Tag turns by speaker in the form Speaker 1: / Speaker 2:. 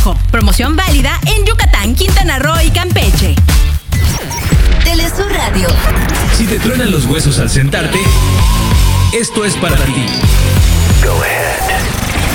Speaker 1: Rojo. Promoción válida en Yucatán, Quintana Roo y Campeche.
Speaker 2: Telesur Radio.
Speaker 3: Si te truenan los huesos al sentarte, esto es para ti.
Speaker 4: Go ahead.